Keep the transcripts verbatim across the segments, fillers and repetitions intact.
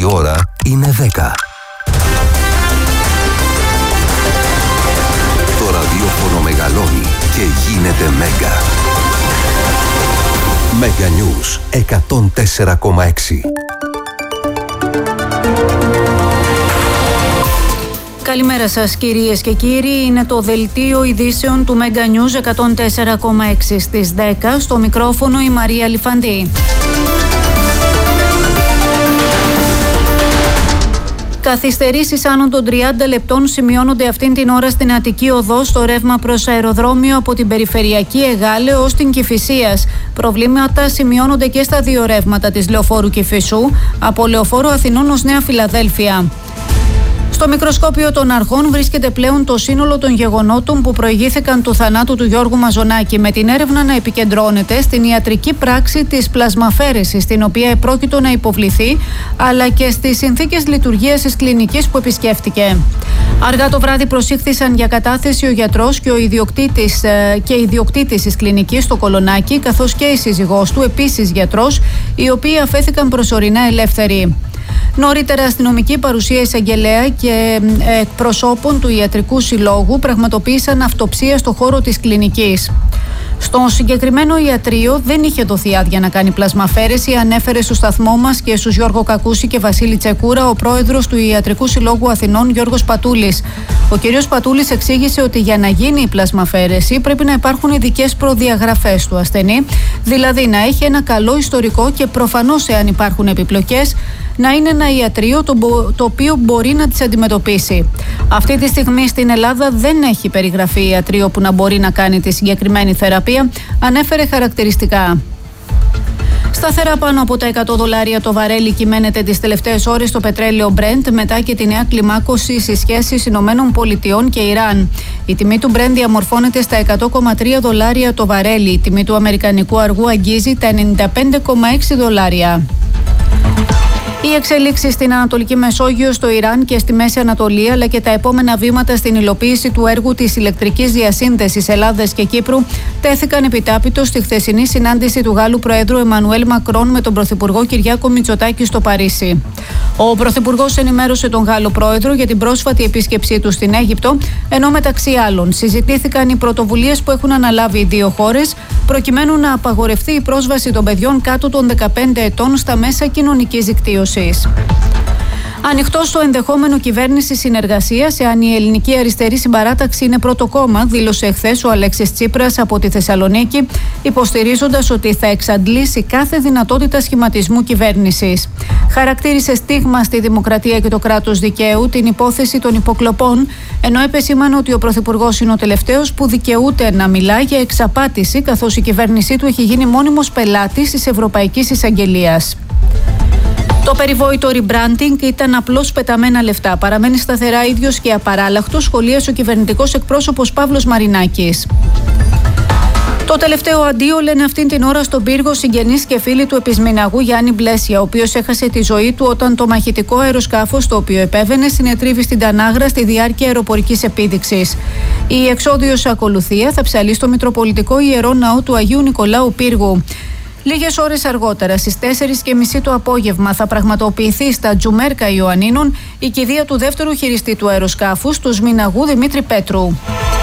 ώρα είναι δέκα. Το ραδιόφωνο μεγαλώνει και γίνεται Μέγκα. Μέγκα Νιούς εκατόν τέσσερα κόμμα έξι. Καλημέρα σας κυρίες και κύριοι, είναι το δελτίο ειδήσεων του Μέγκα Νιούς εκατόν τέσσερα κόμμα έξι στις δέκα, στο μικρόφωνο η Μαρία Λιφαντή. Καθυστερήσεις άνω των τριάντα λεπτών σημειώνονται αυτήν την ώρα στην Αττική Οδό στο ρεύμα προς αεροδρόμιο από την περιφερειακή Εγάλε ως την Κηφισίας. Προβλήματα σημειώνονται και στα δύο ρεύματα της Λεωφόρου Κηφισού από Λεωφόρο Αθηνών ως Νέα Φιλαδέλφια. Στο μικροσκόπιο των αρχών βρίσκεται πλέον το σύνολο των γεγονότων που προηγήθηκαν του θανάτου του Γιώργου Μαζονάκη, με την έρευνα να επικεντρώνεται στην ιατρική πράξη της πλασμαφέρεσης, στην οποία επρόκειτο να υποβληθεί, αλλά και στις συνθήκες λειτουργίας της κλινικής που επισκέφτηκε. Αργά το βράδυ προσήχθησαν για κατάθεση ο γιατρός και ο ιδιοκτήτης και ιδιοκτήτης της κλινικής στο Κολονάκι, καθώς και η σύζυγός του, επίσης γιατρός, οι οποίοι αφέθηκαν προσωρινά ελεύθεροι. Νωρίτερα, αστυνομική παρουσία εισαγγελέα και εκπροσώπων του Ιατρικού Συλλόγου πραγματοποίησαν αυτοψία στο χώρο της κλινικής. Στο συγκεκριμένο ιατρείο δεν είχε δοθεί άδεια να κάνει πλασμαφέρεση, ανέφερε στο σταθμό μας και στους Γιώργο Κακούση και Βασίλη Τσεκούρα ο πρόεδρος του Ιατρικού Συλλόγου Αθηνών, Γιώργος Πατούλης. Ο κ. Πατούλης εξήγησε ότι για να γίνει η πλασμαφέρεση πρέπει να υπάρχουν ειδικές προδιαγραφές του ασθενή, δηλαδή να έχει ένα καλό ιστορικό και προφανώς, εάν υπάρχουν επιπλοκές, να είναι ένα ιατρείο το, το οποίο μπορεί να τις αντιμετωπίσει. Αυτή τη στιγμή στην Ελλάδα δεν έχει περιγραφεί ιατρείο που να μπορεί να κάνει τη συγκεκριμένη θεραπεία, ανέφερε χαρακτηριστικά. Σταθερά πάνω από τα εκατό δολάρια το βαρέλι κυμαίνεται τις τελευταίες ώρες το πετρέλαιο Brent, μετά και τη νέα κλιμάκωση στις σχέσεις Ηνωμένων Πολιτειών και Ιράν. Η τιμή του Brent διαμορφώνεται στα εκατό κόμμα τρία δολάρια το βαρέλι. Η τιμή του αμερικανικού αργού αγγίζει τα ενενήντα πέντε κόμμα έξι δολάρια. Οι εξελίξεις στην Ανατολική Μεσόγειο, στο Ιράν και στη Μέση Ανατολή, αλλά και τα επόμενα βήματα στην υλοποίηση του έργου της ηλεκτρικής διασύνδεσης Ελλάδας και Κύπρου, τέθηκαν επιτάπητος στη χθεσινή συνάντηση του Γάλλου Προέδρου Εμμανουέλ Μακρόν με τον Πρωθυπουργό Κυριάκο Μητσοτάκη στο Παρίσι. Ο Πρωθυπουργός ενημέρωσε τον Γάλλο Πρόεδρο για την πρόσφατη επίσκεψή του στην Αίγυπτο, ενώ μεταξύ άλλων συζητήθηκαν οι πρωτοβουλίες που έχουν αναλάβει οι δύο χώρες, προκειμένου να απαγορευτεί η πρόσβαση των παιδιών κάτω των δεκαπέντε ετών στα μέσα κοινωνικής δικτύωσης. Ανοιχτό στο ενδεχόμενο κυβέρνηση συνεργασίας, εάν η Ελληνική Αριστερή Συμπαράταξη είναι πρώτο κόμμα, δήλωσε εχθές ο Αλέξης Τσίπρας από τη Θεσσαλονίκη, υποστηρίζοντας ότι θα εξαντλήσει κάθε δυνατότητα σχηματισμού κυβέρνησης. Χαρακτήρισε στίγμα στη δημοκρατία και το κράτος δικαίου την υπόθεση των υποκλοπών, ενώ επεσήμανε ότι ο Πρωθυπουργός είναι ο τελευταίος που δικαιούται να μιλά για εξαπάτηση, καθώς η κυβέρνησή του έχει γίνει μόνιμος πελάτης της Ευρωπαϊκής Εισαγγελίας. Το περιβόητο rebranding ήταν απλώς πεταμένα λεφτά. Παραμένει σταθερά ίδιος και απαράλλαχτος, σχολίασε ο κυβερνητικός εκπρόσωπος Παύλος Μαρινάκης. Το τελευταίο αντίο, λένε αυτήν την ώρα στον πύργο συγγενείς και φίλοι του επισμηναγού Γιάννη Μπλέσια, ο οποίος έχασε τη ζωή του όταν το μαχητικό αεροσκάφος το οποίο επέβαινε συνετρίβει στην Τανάγρα στη διάρκεια αεροπορικής επίδειξης. Η εξόδιος ακολουθία θα ψαλεί στο Μητροπολιτικό Ιερό Ναό του Αγίου Νικολάου Πύργου. Λίγες ώρες αργότερα, στις τέσσερις και μισή το απόγευμα, θα πραγματοποιηθεί στα Τζουμέρκα Ιωαννίνων η κηδεία του δεύτερου χειριστή του αεροσκάφους, του Σμηναγού Δημήτρη Πέτρου.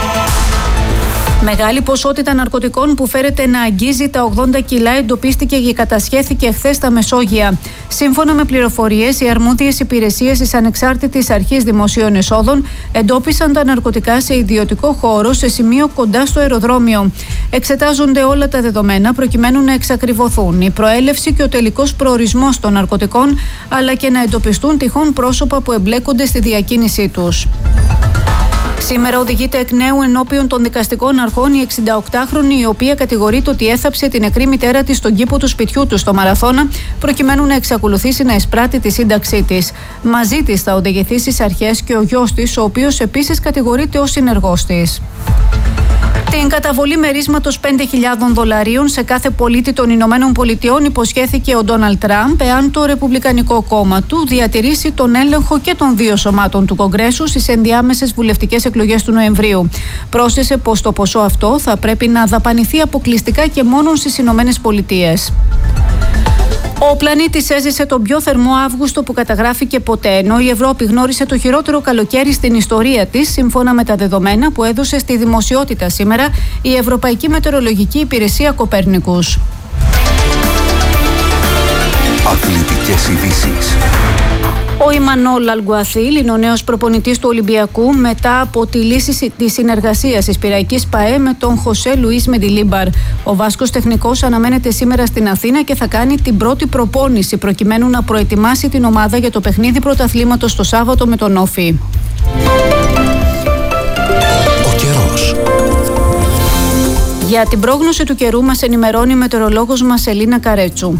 Μεγάλη ποσότητα ναρκωτικών που φέρεται να αγγίζει τα ογδόντα κιλά εντοπίστηκε και κατασχέθηκε χθες στα Μεσόγεια. Σύμφωνα με πληροφορίες, οι αρμόδιες υπηρεσίες της Ανεξάρτητης Αρχής Δημοσίων Εσόδων εντόπισαν τα ναρκωτικά σε ιδιωτικό χώρο σε σημείο κοντά στο αεροδρόμιο. Εξετάζονται όλα τα δεδομένα προκειμένου να εξακριβωθούν η προέλευση και ο τελικός προορισμός των ναρκωτικών, αλλά και να εντοπιστούν τυχόν πρόσωπα που εμπλέκονται στη διακίνησή τους. Σήμερα οδηγείται εκ νέου ενώπιον των δικαστικών αρχών η εξηνταοκτάχρονη, η οποία κατηγορείται ότι έθαψε την νεκρή μητέρα της στον κήπο του σπιτιού του στο Μαραθώνα, προκειμένου να εξακολουθήσει να εισπράττει τη σύνταξή της. Μαζί της θα οδηγηθεί στις αρχές και ο γιος της, ο οποίος επίσης κατηγορείται ως συνεργός της. Την καταβολή μερίσματος πέντε χιλιάδες δολαρίων σε κάθε πολίτη των Ηνωμένων Πολιτειών υποσχέθηκε ο Ντόναλντ Τραμπ, εάν το Ρεπουμπλικανικό κόμμα του διατηρήσει τον έλεγχο και των δύο σωμάτων του Κογκρέσου στις ενδιάμεσες βουλευτικές εκλογές του Νοεμβρίου. Πρόσθεσε πως το ποσό αυτό θα πρέπει να δαπανηθεί αποκλειστικά και μόνο στις Ηνωμένες Πολιτείες. Ο πλανήτης έζησε τον πιο θερμό Αύγουστο που καταγράφηκε ποτέ, ενώ η Ευρώπη γνώρισε το χειρότερο καλοκαίρι στην ιστορία της, σύμφωνα με τα δεδομένα που έδωσε στη δημοσιότητα σήμερα η Ευρωπαϊκή Μετεωρολογική Υπηρεσία Κοπέρνικους. Αθλητικές ειδήσεις. Ο Ιμανόλ Αλγκουαθίλ είναι ο νέος προπονητής του Ολυμπιακού μετά από τη λύση της συνεργασίας της Πειραϊκής ΠΑΕ με τον Χωσέ Λουίς Μεντιλίμπαρ. Ο Βάσκος τεχνικός αναμένεται σήμερα στην Αθήνα και θα κάνει την πρώτη προπόνηση προκειμένου να προετοιμάσει την ομάδα για το παιχνίδι πρωταθλήματος το Σάββατο με τον Όφη. Ο καιρός. Για την πρόγνωση του καιρού μας ενημερώνει η μετεωρολόγος μας Ελίνα Καρέτσου.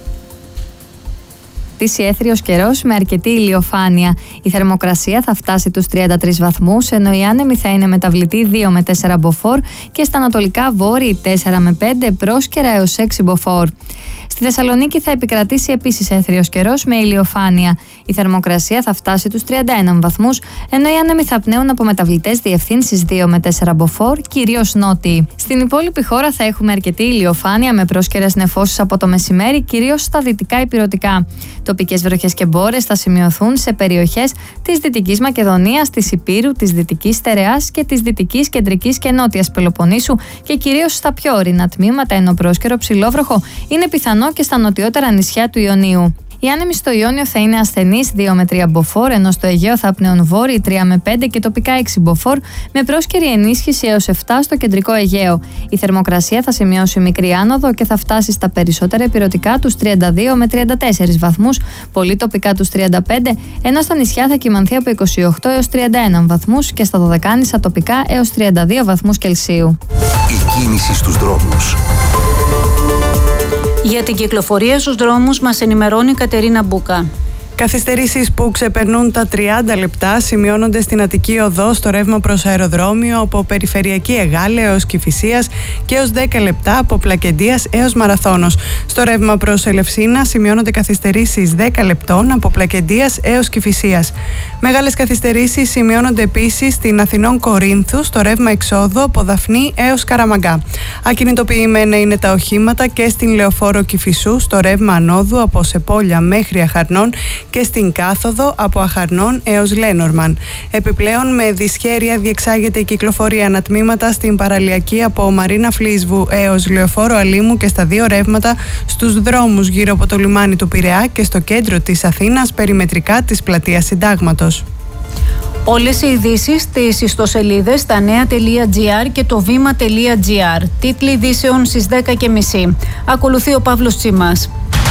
Τύση έθριος καιρός με αρκετή ηλιοφάνεια. Η θερμοκρασία θα φτάσει τους τριάντα τρεις βαθμούς, ενώ η άνεμη θα είναι μεταβλητή δύο με τέσσερα μποφόρ και στα ανατολικά βόρειοι τέσσερα με πέντε, πρόσκαιρα έως έξι μποφόρ. Στη Θεσσαλονίκη θα επικρατήσει επίσης έθριος καιρός με ηλιοφάνεια. Η θερμοκρασία θα φτάσει τους τριάντα ένα βαθμούς, ενώ οι άνεμοι θα πνέουν από μεταβλητές διευθύνσεις δύο με τέσσερα μποφόρ, κυρίως νότιοι. Στην υπόλοιπη χώρα θα έχουμε αρκετή ηλιοφάνεια με πρόσκαιρες νεφώσεις από το μεσημέρι, κυρίως στα δυτικά ηπειρωτικά. Τοπικές βροχές και μπόρες θα σημειωθούν σε περιοχές της Δυτικής Μακεδονίας, της Ηπείρου, της Δυτικής Στερεάς και της Δυτικής, Κεντρικής και Νότιας Πελοποννήσου και κυρίως στα πιο ορεινά τμήματα, ενώ πρόσκαιρο ψηλόβροχο είναι πιθανό και στα νοτιότερα νησιά του Ιωνίου. Οι άνεμοι στο Ιόνιο θα είναι ασθενείς δύο με τρία μποφόρ, ενώ στο Αιγαίο θα πνέουν βόρειοι τρία με πέντε και τοπικά έξι μποφόρ, με πρόσκαιρη ενίσχυση έως επτά στο κεντρικό Αιγαίο. Η θερμοκρασία θα σημειώσει μικρή άνοδο και θα φτάσει στα περισσότερα ηπειρωτικά τους τριάντα δύο με τριάντα τέσσερα βαθμούς, πολύ τοπικά τους τριάντα πέντε, ενώ στα νησιά θα κυμανθεί από είκοσι οκτώ έως τριάντα ένα βαθμούς και στα Δωδεκάνησα τοπικά έως τριάντα δύο βαθμούς Κελσίου. Η κίνηση στους δρόμους. Για την κυκλοφορία στους δρόμους μας ενημερώνει η Κατερίνα Μπούκα. Καθυστερήσεις που ξεπερνούν τα τριάντα λεπτά σημειώνονται στην Αττική Οδό στο ρεύμα προς αεροδρόμιο από Περιφερειακή Εγάλε έως Κηφισίας και έως δέκα λεπτά από Πλακεντίας έως Μαραθώνος. Στο ρεύμα προς Ελευσίνα σημειώνονται καθυστερήσεις δέκα λεπτών από Πλακεντίας έως Κηφισίας. Μεγάλες καθυστερήσεις σημειώνονται επίσης στην Αθηνών Κορίνθου στο ρεύμα εξόδου από Δαφνή έως Καραμαγκά. Ακινητοποιημένα είναι τα οχήματα και στην Λεωφόρο Κηφισού στο ρεύμα ανόδου από Σεπόλια μέχρι Αχαρνών και στην κάθοδο από Αχαρνών έως Λένορμαν. Επιπλέον, με δυσχέρεια διεξάγεται η κυκλοφορία ανατμήματα στην παραλιακή από Μαρίνα Φλίσβου έως Λεωφόρο Αλήμου και στα δύο ρεύματα στους δρόμους γύρω από το λιμάνι του Πειραιά και στο κέντρο της Αθήνας περιμετρικά της πλατείας Συντάγματος. Όλες οι ειδήσεις στις ιστοσελίδες στα νέα τελεία τζι άρ και το βήμα τελεία τζι άρ. Τίτλοι ειδήσεων στις δέκα και μισή. Ακολουθεί ο Παύλος Τσίμας.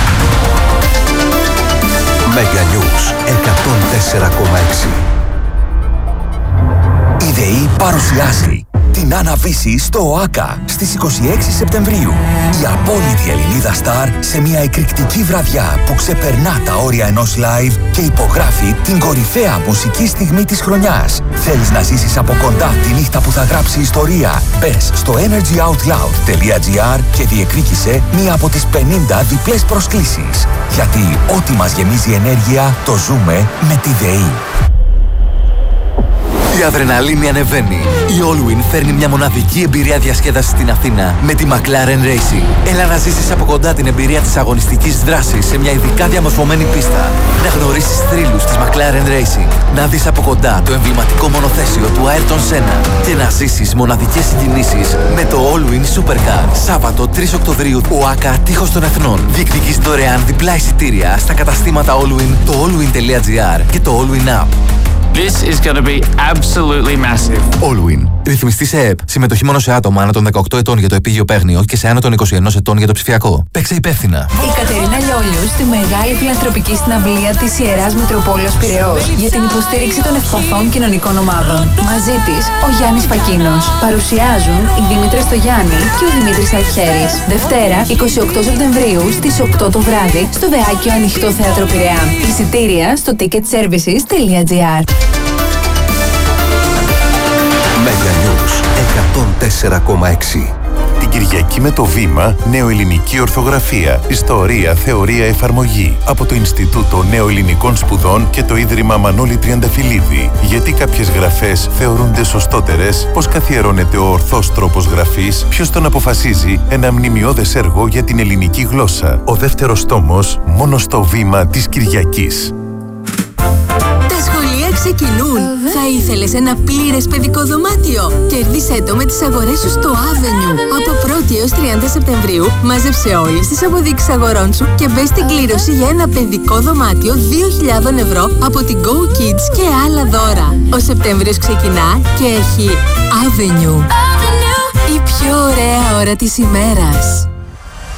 Μέγα Νιούς εκατόν τέσσερα κόμμα έξι. Η ΔΕΗ παρουσιάζει την αναβίση στο ΟΑΚΑ στις είκοσι έξι Σεπτεμβρίου. Η απόλυτη Ελληνίδα στάρ σε μια εκρηκτική βραδιά που ξεπερνά τα όρια ενός live και υπογράφει την κορυφαία μουσική στιγμή της χρονιάς. Θέλεις να ζήσεις από κοντά τη νύχτα που θα γράψει ιστορία? Μπες στο energy out loud τελεία τζι άρ και διεκδίκησε μία από τις πενήντα διπλές προσκλήσεις. Γιατί ό,τι μας γεμίζει ενέργεια το ζούμε με τη ΔΕΗ. Η αδρεναλίνη ανεβαίνει. Η Allwyn φέρνει μια μοναδική εμπειρία διασκέδασης στην Αθήνα με τη McLaren Racing. Έλα να ζήσεις από κοντά την εμπειρία της αγωνιστικής δράσης σε μια ειδικά διαμορφωμένη πίστα. Να γνωρίσεις θρύλους της McLaren Racing. Να δεις από κοντά το εμβληματικό μονοθέσιο του Ayrton Senna. Και να ζήσεις μοναδικές συγκινήσεις με το Allwyn Supercar. Σάββατο τρεις Οκτωβρίου, ΟΑΚΑ Τείχος των Εθνών. Διεκδικείς δωρεάν διπλά εισιτήρια στα καταστήματα Allwyn, το allwyn τελεία τζι άρ και το Allwyn App. This is going to be absolutely massive. Allwyn. Ρυθμιστή σε ΕΕΠ. Συμμετοχή μόνο σε άτομα άνω των δεκαοκτώ ετών για το επίγειο παίγνιο και σε άνω των είκοσι ένα ετών για το ψηφιακό. Παίξε υπεύθυνα. Η Κατερίνα Λιόλιου στη μεγάλη φιλανθρωπική συναυλία της Ιεράς Μητροπόλεως Πειραιώς για την υποστήριξη των ευπαθών κοινωνικών ομάδων. Μαζί της ο Γιάννης Φακίνος. Παρουσιάζουν η Δήμητρα Στογιάννη και ο Δημήτρης Αλχέρης. Δευτέρα εικοστή όγδοη Σεπτεμβρίου στις οκτώ το βράδυ στο Βεάκιο Ανοιχτό Θέατρο Πειραιά. Εισιτήρια στο ticket services τελεία τζι άρ. Μέγα Νιούς εκατόν τέσσερα κόμμα έξι. Την Κυριακή με το Βήμα, νεοελληνική ορθογραφία, ιστορία, θεωρία, εφαρμογή. Από το Ινστιτούτο Νεοελληνικών Σπουδών και το Ίδρυμα Μανώλη Τριανταφυλλίδη. Γιατί κάποιες γραφές θεωρούνται σωστότερες, πώς καθιερώνεται ο ορθός τρόπος γραφής, ποιος τον αποφασίζει, ένα μνημειώδες έργο για την ελληνική γλώσσα. Ο δεύτερος τόμος, μόνο στο Βήμα της Κυριακής. Τα σχολεία ξεκινούν. Θα ήθελες ένα πλήρες παιδικό δωμάτιο? Κέρδισέ το με τις αγορές σου στο Avenue. Από πρώτη έως τριάντα Σεπτεμβρίου μάζεψε όλες τις αποδείξεις αγορών σου και μπες στην κλήρωση για ένα παιδικό δωμάτιο δύο χιλιάδες ευρώ από την Go Kids και άλλα δώρα. Ο Σεπτέμβριος ξεκινά και έχει Avenue. Η πιο ωραία ώρα της ημέρας.